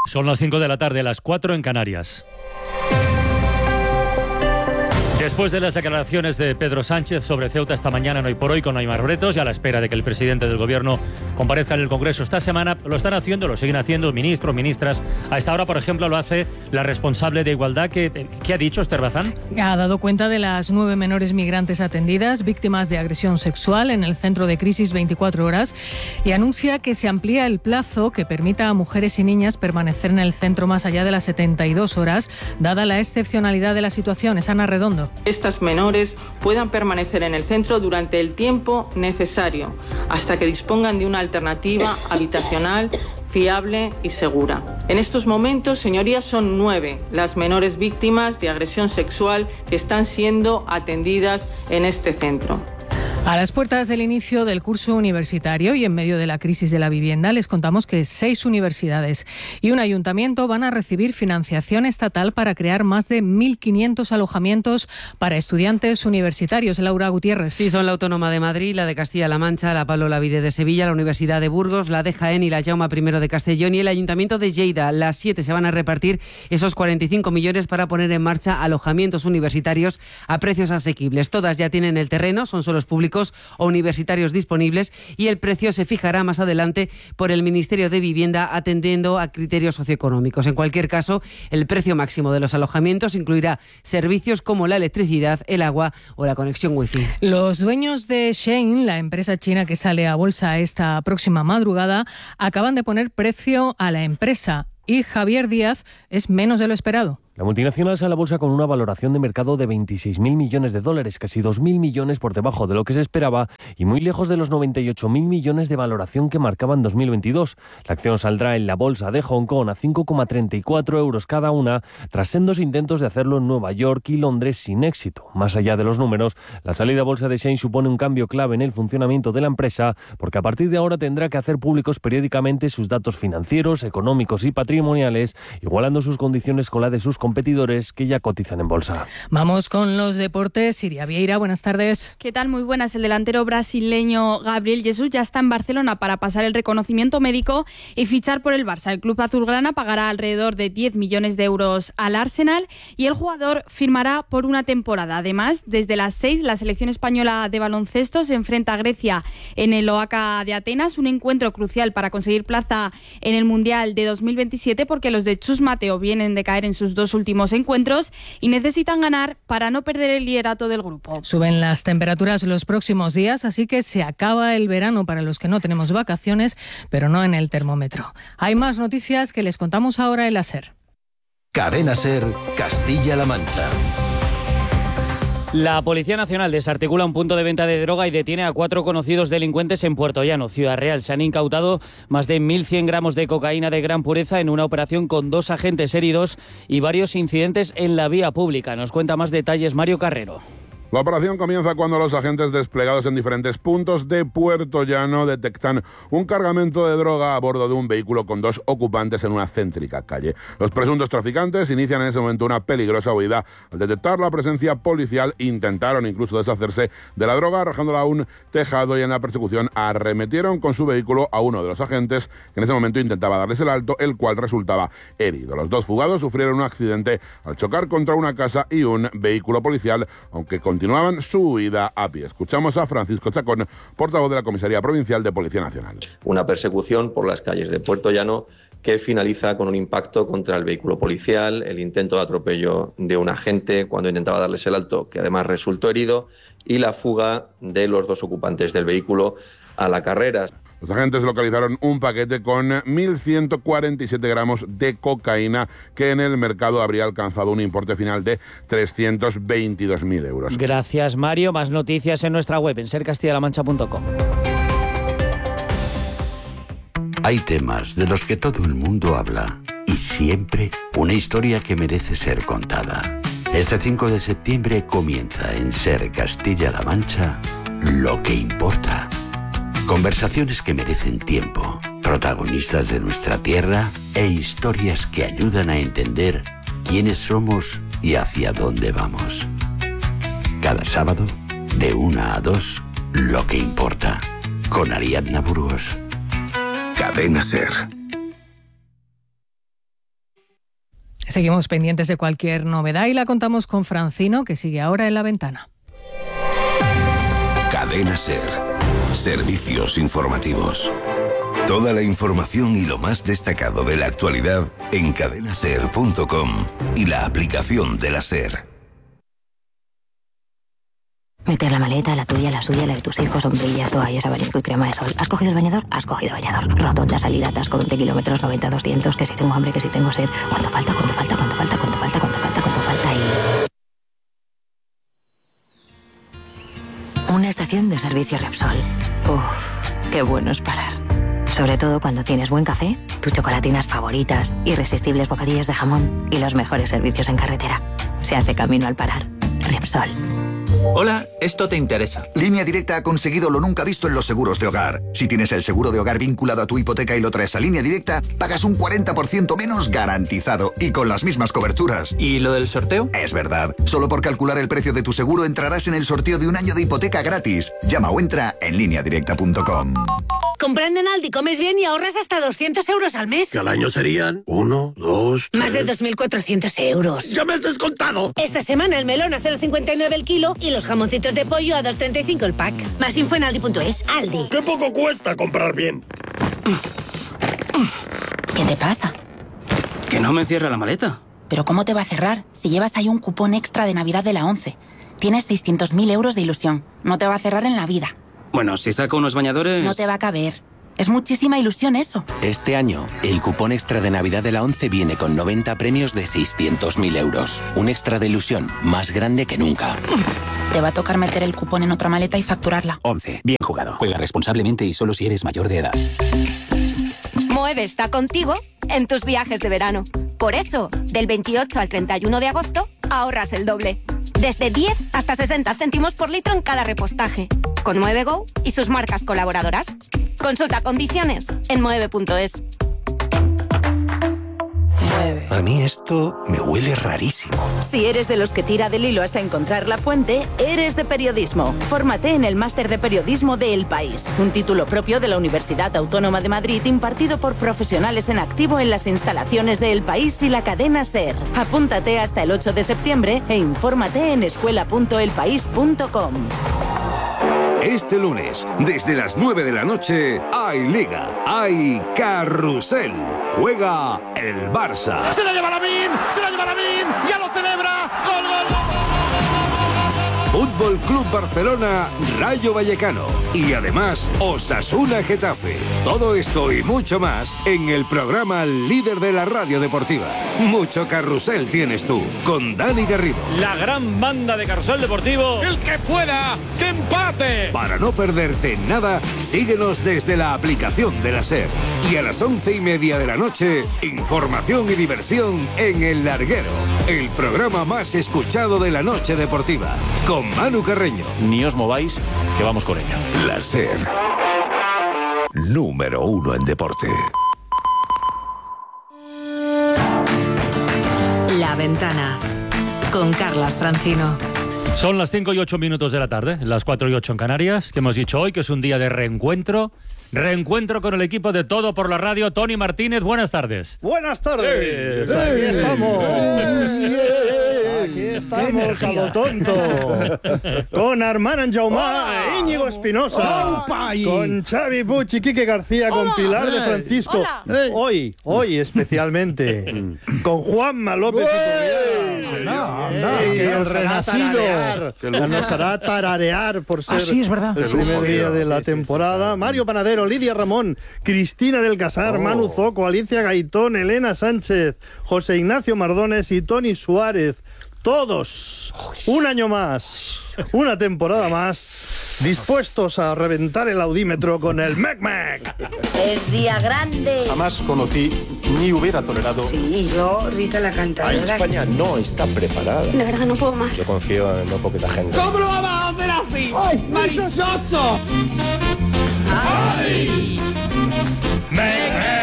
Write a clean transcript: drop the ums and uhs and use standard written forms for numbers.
Son las 5 de la tarde, las 4 en Canarias. Después de las declaraciones de Pedro Sánchez sobre Ceuta esta mañana en Hoy por Hoy con Aimar Bretos y a la espera de que el presidente del Gobierno comparezca en el Congreso esta semana, lo están haciendo, lo siguen haciendo ministros, ministras. A esta hora, por ejemplo, lo hace la responsable de Igualdad. ¿Qué ha dicho Esther Bazán? Ha dado cuenta de las 9 menores migrantes atendidas, víctimas de agresión sexual en el centro de crisis 24 horas y anuncia que se amplía el plazo que permita a mujeres y niñas permanecer en el centro más allá de las 72 horas, dada la excepcionalidad de la situación. Es Ana Redondo. Estas menores puedan permanecer en el centro durante el tiempo necesario hasta que dispongan de una alternativa habitacional fiable y segura. En estos momentos, señorías, son 9 las menores víctimas de agresión sexual que están siendo atendidas en este centro. A las puertas del inicio del curso universitario y en medio de la crisis de la vivienda, les contamos que 6 universidades y un ayuntamiento van a recibir financiación estatal para crear más de 1.500 alojamientos para estudiantes universitarios. Laura Gutiérrez. Sí, son la Autónoma de Madrid, la de Castilla-La Mancha, la Pablo Olavide de Sevilla, la Universidad de Burgos, la de Jaén y la Jaume I de Castellón y el Ayuntamiento de Lleida. Las 7 se van a repartir esos 45 millones para poner en marcha alojamientos universitarios a precios asequibles. Todas ya tienen el terreno, son suelos públicos o universitarios disponibles y el precio se fijará más adelante por el Ministerio de Vivienda atendiendo a criterios socioeconómicos. En cualquier caso, el precio máximo de los alojamientos incluirá servicios como la electricidad, el agua o la conexión wifi. Los dueños de Shein, la empresa china que sale a bolsa esta próxima madrugada, acaban de poner precio a la empresa y Javier Díaz es menos de lo esperado. La multinacional sale a la bolsa con una valoración de mercado de 26.000 millones de dólares, casi 2.000 millones por debajo de lo que se esperaba y muy lejos de los 98.000 millones de valoración que marcaban 2022. La acción saldrá en la bolsa de Hong Kong a 5,34 euros cada una, tras sendos intentos de hacerlo en Nueva York y Londres sin éxito. Más allá de los números, la salida a bolsa de Shein supone un cambio clave en el funcionamiento de la empresa, porque a partir de ahora tendrá que hacer públicos periódicamente sus datos financieros, económicos y patrimoniales, igualando sus condiciones con la de sus competidores que ya cotizan en bolsa. Vamos con los deportes. Siria Vieira, buenas tardes. ¿Qué tal? Muy buenas. El delantero brasileño Gabriel Jesus ya está en Barcelona para pasar el reconocimiento médico y fichar por el Barça. El club azulgrana pagará alrededor de 10 millones de euros al Arsenal y el jugador firmará por una temporada. Además, desde las 6, la selección española de baloncesto se enfrenta a Grecia en el Oaca de Atenas, un encuentro crucial para conseguir plaza en el Mundial de 2027 porque los de Chus Mateo vienen de caer en sus 2 últimos encuentros y necesitan ganar para no perder el liderato del grupo. Suben las temperaturas los próximos días, así que se acaba el verano para los que no tenemos vacaciones, pero no en el termómetro. Hay más noticias que les contamos ahora en la SER. Cadena SER, Castilla-La Mancha. La Policía Nacional desarticula un punto de venta de droga y detiene a 4 conocidos delincuentes en Puerto Llano, Ciudad Real. Se han incautado más de 1.100 gramos de cocaína de gran pureza en una operación con 2 agentes heridos y varios incidentes en la vía pública. Nos cuenta más detalles Mario Carrero. La operación comienza cuando los agentes desplegados en diferentes puntos de Puerto Llano detectan un cargamento de droga a bordo de un vehículo con 2 ocupantes en una céntrica calle. Los presuntos traficantes inician en ese momento una peligrosa huida. Al detectar la presencia policial, intentaron incluso deshacerse de la droga, arrojándola a un tejado y en la persecución arremetieron con su vehículo a uno de los agentes que en ese momento intentaba darles el alto, el cual resultaba herido. Los 2 fugados sufrieron un accidente al chocar contra una casa y un vehículo policial, aunque continuaban su huida a pie. Escuchamos a Francisco Chacón, portavoz de la Comisaría Provincial de Policía Nacional. Una persecución por las calles de Puerto Llano que finaliza con un impacto contra el vehículo policial, el intento de atropello de un agente cuando intentaba darles el alto, que además resultó herido, y la fuga de los 2 ocupantes del vehículo a la carrera. Los agentes localizaron un paquete con 1.147 gramos de cocaína que en el mercado habría alcanzado un importe final de 322.000 euros. Gracias, Mario. Más noticias en nuestra web en sercastillalamancha.com. Hay temas de los que todo el mundo habla y siempre una historia que merece ser contada. Este 5 de septiembre comienza en Ser Castilla-La Mancha Lo que importa. Conversaciones que merecen tiempo, protagonistas de nuestra tierra e historias que ayudan a entender quiénes somos y hacia dónde vamos. Cada sábado, de 1 a 2, Lo que importa, con Ariadna Burgos. Cadena SER. Seguimos pendientes de cualquier novedad y la contamos con Francino, que sigue ahora en La Ventana. Cadena SER. Servicios informativos. Toda la información y lo más destacado de la actualidad en cadenaser.com y la aplicación de la SER. Meter la maleta, la tuya, la suya, la de tus hijos, sombrillas, toallas, abanico y crema de sol. ¿Has cogido el bañador? Has cogido bañador. Rotonda, salida, atasco, 20 kilómetros, 90, 200, que si tengo hambre, que si tengo sed. ¿Cuánto falta? ¿Cuánto falta? ¿Cuánto falta? ¿Cuánto falta? ¿Cuánto falta? ¿Cuánto falta? Y... una estación de servicio Repsol. Uff, qué bueno es parar. Sobre todo cuando tienes buen café, tus chocolatinas favoritas, irresistibles bocadillos de jamón y los mejores servicios en carretera. Se hace camino al parar. Repsol. Hola, esto te interesa. Línea Directa ha conseguido lo nunca visto en los seguros de hogar. Si tienes el seguro de hogar vinculado a tu hipoteca y lo traes a Línea Directa, pagas un 40% menos garantizado y con las mismas coberturas. ¿Y lo del sorteo? Es verdad. Solo por calcular el precio de tu seguro entrarás en el sorteo de un año de hipoteca gratis. Llama o entra en lineadirecta.com. Comprando en Aldi comes bien y ahorras hasta 200 euros al mes. Que al año serían 1, 2, 3... Más de 2.400 euros. ¡Ya me has descontado! Esta semana el melón a 0,59 el kilo y los jamoncitos de pollo a 2,35 el pack. Más info en aldi.es. Aldi. ¡Qué poco cuesta comprar bien! ¿Qué te pasa? Que no me cierra la maleta. ¿Pero cómo te va a cerrar si llevas ahí un cupón extra de Navidad de la 11? Tienes 600.000 euros de ilusión. No te va a cerrar en la vida. Bueno, si saco unos bañadores... No te va a caber. Es muchísima ilusión eso. Este año, el cupón extra de Navidad de la 11 viene con 90 premios de 600.000 euros. Un extra de ilusión más grande que nunca. Te va a tocar meter el cupón en otra maleta y facturarla. 11. Bien jugado. Juega responsablemente y solo si eres mayor de edad. Moeve está contigo en tus viajes de verano. Por eso, del 28 al 31 de agosto, ahorras el doble. Desde 10 hasta 60 céntimos por litro en cada repostaje. Con Moeve Go y sus marcas colaboradoras. Consulta condiciones en moeve.es. A mí esto me huele rarísimo. Si eres de los que tira del hilo hasta encontrar la fuente, eres de periodismo. Fórmate en el Máster de Periodismo de El País, un título propio de la Universidad Autónoma de Madrid impartido por profesionales en activo en las instalaciones de El País y la cadena SER. Apúntate hasta el 8 de septiembre e infórmate en escuela.elpaís.com. Este lunes, desde las 9 de la noche, hay Liga, hay Carrusel. Juega el Barça. ¡Se la lleva Lamine! ¡Se la lleva Lamine! ¡Ya lo celebra! ¡Gol, gol, gol! Fútbol Club Barcelona, Rayo Vallecano. Y además, Osasuna Getafe. Todo esto y mucho más en el programa líder de la radio deportiva. Mucho carrusel tienes tú, con Dani Garrido. La gran banda de Carrusel Deportivo. ¡El que pueda! ¡Que empate! Para no perderte nada, síguenos desde la aplicación de la SER. Y a las 11:30 de la noche, información y diversión en El Larguero. El programa más escuchado de la noche deportiva. Con Manu Carreño. Ni os mováis, que vamos con ella. La SER. Número 1 en deporte. La Ventana. Con Carlas Francino. Son las 5 y 8 minutos de la tarde, las 4 y 8 en Canarias, que hemos dicho hoy que es un día de reencuentro. Reencuentro con el equipo de Todo por la Radio. Tony Martínez, buenas tardes. Buenas tardes. Aquí estamos. Aquí estamos a lo tonto. Con Armand Anjaumà, Íñigo Espinosa, con Xavi Puig y Quique García, con Pilar de Francisco. Hoy especialmente, con Juanma López y el renacido nos hará tararear por ser el primer día de la temporada. Mario Panadero, Lidia Ramón, Cristina del Casar, Manu Zoco, Alicia Gaitón, Elena Sánchez, José Ignacio Mardones y Tony Suárez. Todos, un año más, una temporada más, dispuestos a reventar el audímetro con el Mec-Mec. Es día grande. Jamás conocí ni hubiera tolerado. Sí, yo, Rita la cantadora. España no está preparada. De verdad, no puedo más. Yo confío en no poquita gente. ¿Cómo lo vamos a hacer así? ¡Marichocho! ¡Ay! ¡Mec-Mec!